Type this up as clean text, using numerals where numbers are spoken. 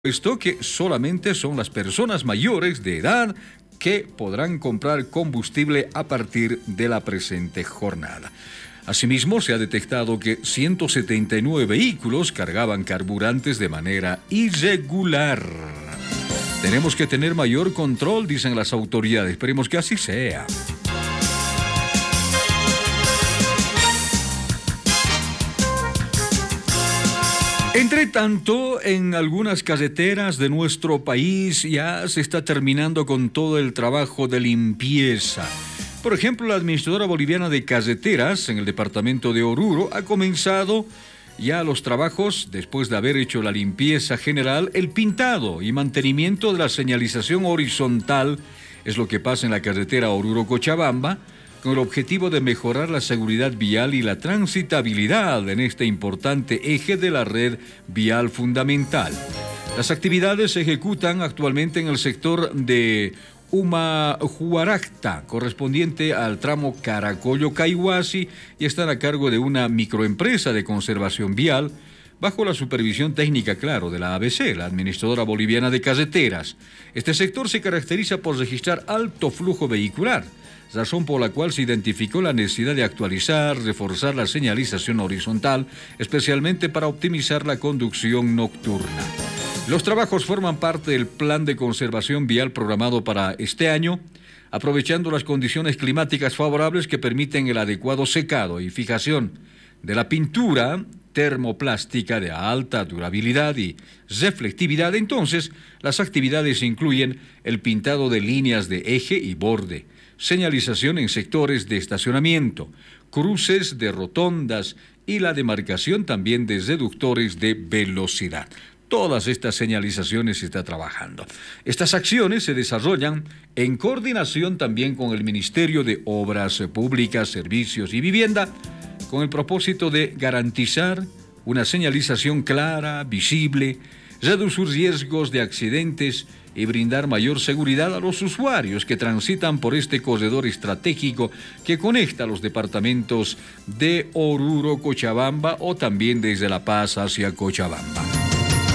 Esto que solamente son las personas mayores de edad que podrán comprar combustible a partir de la presente jornada. Asimismo, se ha detectado que 179 vehículos cargaban carburantes de manera irregular. Tenemos que tener mayor control, dicen las autoridades. Esperemos que así sea. Entre tanto, en algunas carreteras de nuestro país ya se está terminando con todo el trabajo de limpieza. Por ejemplo, la Administradora Boliviana de Carreteras en el departamento de Oruro ha comenzado ya los trabajos, después de haber hecho la limpieza general, el pintado y mantenimiento de la señalización horizontal. Es lo que pasa en la carretera Oruro-Cochabamba, con el objetivo de mejorar la seguridad vial y la transitabilidad en este importante eje de la red vial fundamental. Las actividades se ejecutan actualmente en el sector de Humahuaracta, correspondiente al tramo Caracollo-Caihuasi, y están a cargo de una microempresa de conservación vial, bajo la supervisión técnica, claro, de la ABC, la Administradora Boliviana de Carreteras. Este sector se caracteriza por registrar alto flujo vehicular, razón por la cual se identificó la necesidad de actualizar, reforzar la señalización horizontal, especialmente para optimizar la conducción nocturna. Los trabajos forman parte del plan de conservación vial programado para este año, aprovechando las condiciones climáticas favorables que permiten el adecuado secado y fijación de la pintura termoplástica de alta durabilidad y reflectividad. Entonces, las actividades incluyen el pintado de líneas de eje y borde, señalización en sectores de estacionamiento, cruces de rotondas y la demarcación también de reductores de velocidad. Todas estas señalizaciones se está trabajando. Estas acciones se desarrollan en coordinación también con el Ministerio de Obras Públicas, Servicios y Vivienda, con el propósito de garantizar una señalización clara, visible, reducir riesgos de accidentes y brindar mayor seguridad a los usuarios que transitan por este corredor estratégico que conecta los departamentos de Oruro, Cochabamba o también desde La Paz hacia Cochabamba.